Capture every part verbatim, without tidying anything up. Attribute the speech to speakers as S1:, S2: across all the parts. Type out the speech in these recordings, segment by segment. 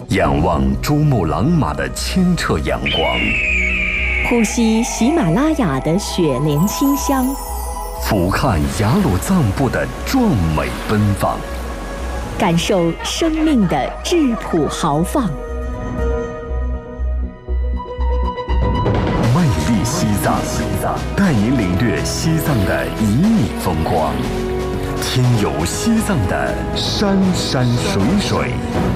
S1: 仰望珠穆朗玛的清澈阳光，
S2: 呼吸喜马拉雅的雪莲清香，
S1: 俯瞰雅鲁藏布的壮美奔放，
S2: 感受生命的质朴豪放。
S1: 魅力西藏，带您领略西藏的旖旎风光，听游西藏的山山水水。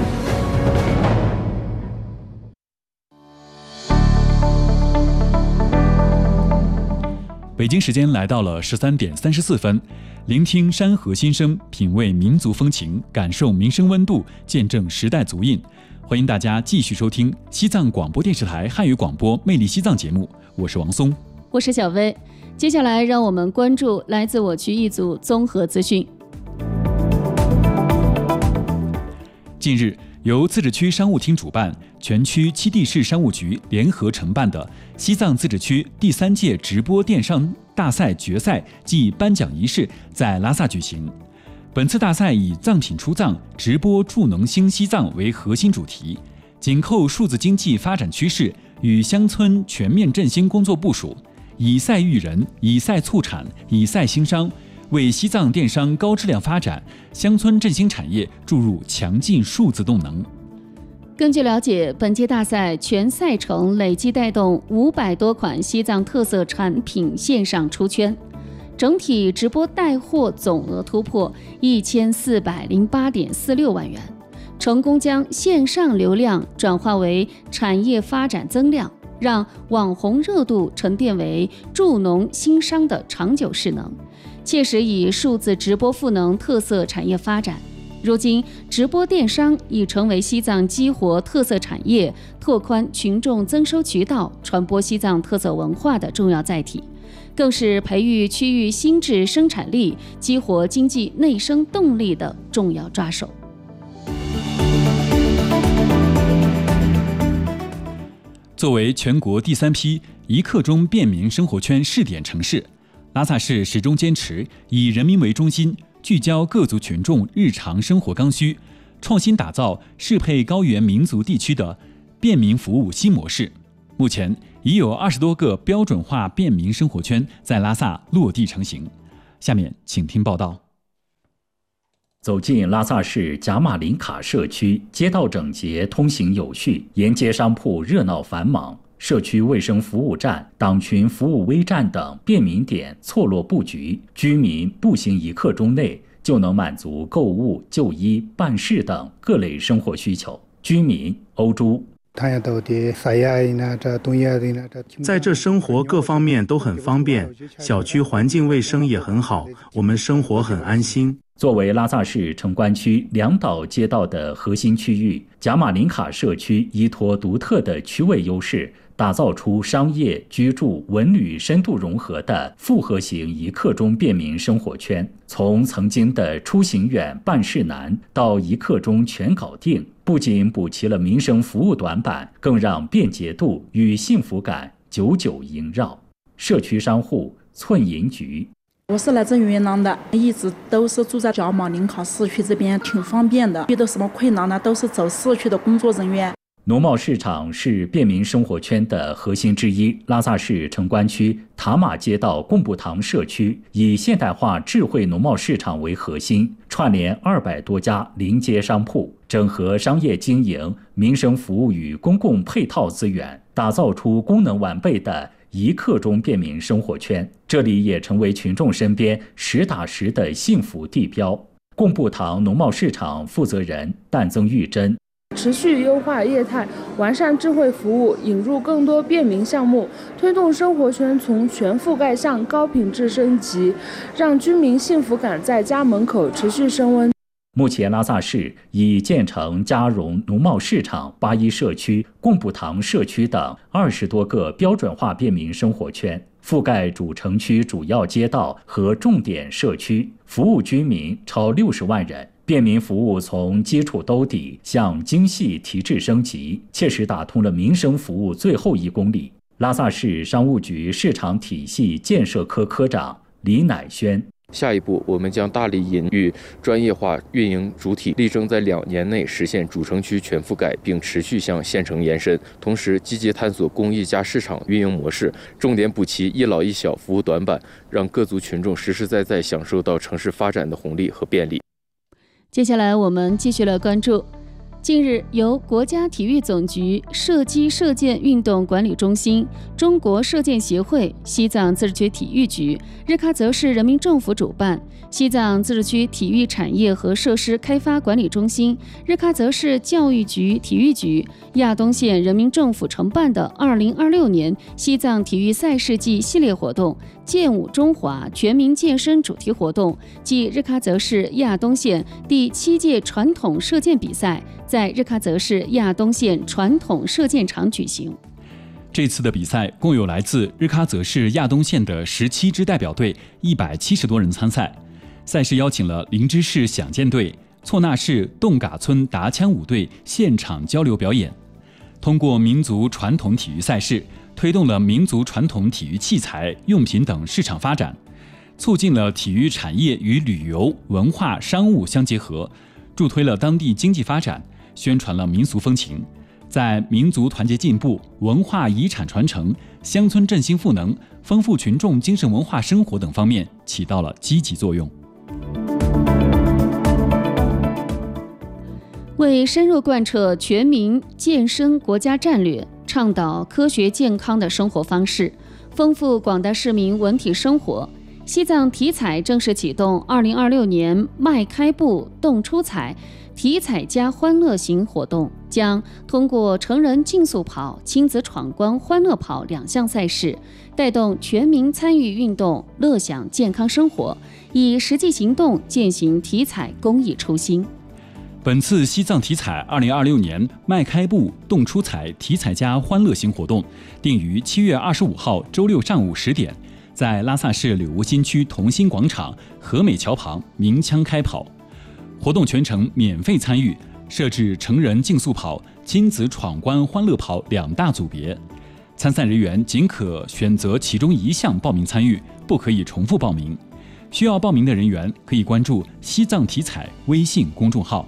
S3: 北京时间来到了十三点三十四分，聆听山河心声，品味民族风情，感受民生温度，见证时代足印。欢迎大家继续收听西藏广播电视台汉语广播《魅力西藏》节目，我是王松，
S4: 我是小薇。接下来让我们关注来自我区一组综合资讯。
S3: 近日，由自治区商务厅主办，全区七地市商务局联合承办的西藏自治区第三届直播电商大赛决赛暨颁奖仪式在拉萨举行。本次大赛以藏品出藏，直播助农兴西藏为核心主题，紧扣数字经济发展趋势与乡村全面振兴工作部署，以赛育人，以赛促产，以赛兴商，为西藏电商高质量发展、乡村振兴产业注入强劲数字动能。
S4: 根据了解，本届大赛全赛程累计带动五百多款西藏特色产品线上出圈，整体直播带货总额突破一千四百零八点四六万元，成功将线上流量转化为产业发展增量，让网红热度沉淀为助农兴商的长久势能，切实以数字直播赋能特色产业发展。如今，直播电商已成为西藏激活特色产业、拓宽群众增收渠道、传播西藏特色文化的重要载体，更是培育区域新质生产力、激活经济内生动力的重要抓手。
S3: 作为全国第三批一刻钟便民生活圈试点城市，拉萨市始终坚持以人民为中心，聚焦各族群众日常生活刚需，创新打造适配高原民族地区的便民服务新模式。目前已有二十多个标准化便民生活圈在拉萨落地成型。下面请听报道。
S5: 走进拉萨市贾马林卡社区，街道整洁，通行有序，沿街商铺热闹繁忙，社区卫生服务站、党群服务微站等便民点错落布局，居民步行一刻钟内就能满足购物、就医、办事等各类生活需求。居民欧珠，
S6: 在这生活各方面都很方便，小区环境卫生也很好，我们生活很安心。
S5: 作为拉萨市城关区两岛街道的核心区域，贾马林卡社区依托独特的区位优势，打造出商业、居住、文旅深度融合的复合型一刻钟便民生活圈。从曾经的出行远、办事难到一刻钟全搞定，不仅补齐了民生服务短板，更让便捷度与幸福感久久萦绕。社区商户寸银菊，
S7: 我是来自云南的，一直都是住在贾马林卡市区这边，挺方便的。遇到什么困难呢，都是走市区的工作人员。
S5: 农贸市场是便民生活圈的核心之一。拉萨市城关区塔玛街道贡布堂社区以现代化智慧农贸市场为核心，串联二百多家临街商铺，整合商业经营、民生服务与公共配套资源，打造出功能完备的一刻钟便民生活圈。这里也成为群众身边实打实的幸福地标。贡布堂农贸市场负责人但增玉珍，
S8: 持续优化业态，完善智慧服务，引入更多便民项目，推动生活圈从全覆盖向高品质升级，让居民幸福感在家门口持续升温。
S5: 目前拉萨市已建成嘉荣农贸市场、八一社区、贡布堂社区等二十多个标准化便民生活圈，覆盖主城区主要街道和重点社区，服务居民超六十万人。便民服务从基础兜底向精细提质升级，切实打通了民生服务最后一公里。拉萨市商务局市场体系建设科科长李乃轩，
S9: 下一步，我们将大力引入专业化运营主体，力争在两年内实现主城区全覆盖，并持续向县城延伸。同时，积极探索公益加市场运营模式，重点补齐一老一小服务短板，让各族群众实实在在享受到城市发展的红利和便利。
S4: 接下来，我们继续来关注。近日，由国家体育总局射击射箭运动管理中心、中国射箭协会、西藏自治区体育局、日喀则市人民政府主办，西藏自治区体育产业和设施开发管理中心、日喀则市教育局体育局、亚东县人民政府承办的二零二六年西藏体育赛事季系列活动“健舞中华”全民健身主题活动暨日喀则市亚东县第七届传统射箭比赛在日喀则市亚东县传统射箭场举行。
S3: 这次的比赛共有来自日喀则市亚东县的十七支代表队，一百七十多人参赛。赛事邀请了林芝市响箭队、措那市洞嘎村达羌舞队现场交流表演。通过民族传统体育赛事，推动了民族传统体育器材、用品等市场发展，促进了体育产业与旅游、文化、商务相结合，助推了当地经济发展，宣传了民俗风情，在民族团结进步、文化遗产传承、乡村振兴赋能、丰富群众精神文化生活等方面起到了积极作用。
S4: 为深入贯彻全民健身国家战略，倡导科学健康的生活方式，丰富广大市民文体生活，西藏体彩正式启动二零二六年迈开步动出彩体彩加欢乐行活动，将通过成人竞速跑、亲子闯关欢乐跑两项赛事，带动全民参与运动，乐享健康生活，以实际行动践行体彩公益初心。
S3: 本次西藏体彩二零二六年迈开步动出彩体彩加欢乐行活动定于七月二十五号周六上午十点，在拉萨市柳屋新区同心广场和美桥旁鸣枪开跑。活动全程免费参与，设置成人竞速跑、亲子闯关欢乐跑两大组别。参赛人员仅可选择其中一项报名参与，不可以重复报名。需要报名的人员可以关注西藏体彩微信公众号。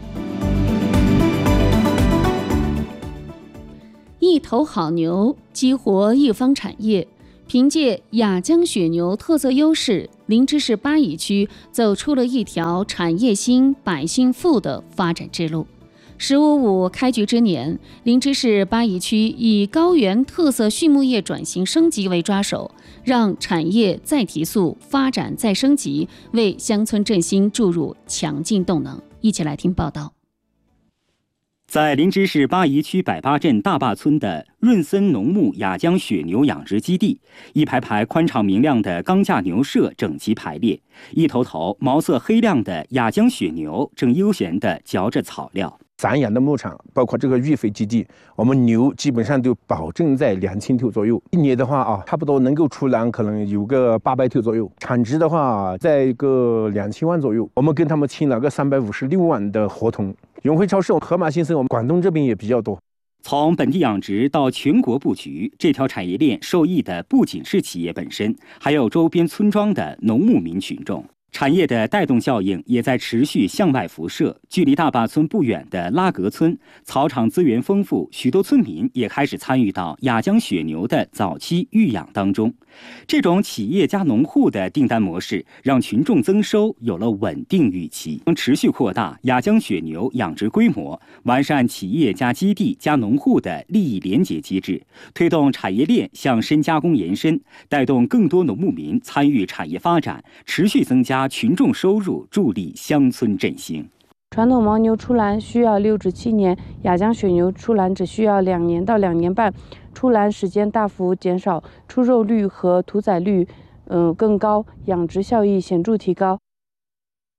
S4: 一头好牛，激活一方产业。凭借雅江雪牛特色优势，林芝市巴以区走出了一条产业兴、百姓富的发展之路。十五五开局之年，林芝市巴以区以高原特色畜牧业转型升级为抓手，让产业再提速、发展再升级，为乡村振兴注入强劲动能。一起来听报道。
S10: 在林芝市巴宜区百八镇大坝村的润森农牧雅江雪牛养殖基地，一排排宽敞明亮的钢架牛舍整齐排列，一头头毛色黑亮的雅江雪牛正悠闲地嚼着草料。
S11: 散养的牧场，包括这个育肥基地，我们牛基本上都保证在两千头左右。一年的话啊，差不多能够出栏可能有个八百头左右，产值的话在一个两千万左右。我们跟他们签了个三百五十六万的合同。永辉超市、河马新生，我们广东这边也比较多。
S10: 从本地养殖到全国布局，这条产业链受益的不仅是企业本身，还有周边村庄的农牧民群众。产业的带动效应也在持续向外辐射。距离大坝村不远的拉格村，草场资源丰富，许多村民也开始参与到雅江雪牛的早期育养当中。这种企业加农户的订单模式，让群众增收有了稳定预期，将持续扩大雅江雪牛养殖规模，完善企业加基地加农户的利益联结机制，推动产业链向深加工延伸，带动更多农牧民参与产业发展，持续增加群众收入，助力乡村振兴。
S12: 传统牦牛出栏需要六至七年，雅江雪牛出栏只需要两年到两年半，出栏时间大幅减少，出肉率和屠宰率嗯更高，养殖效益显著提高。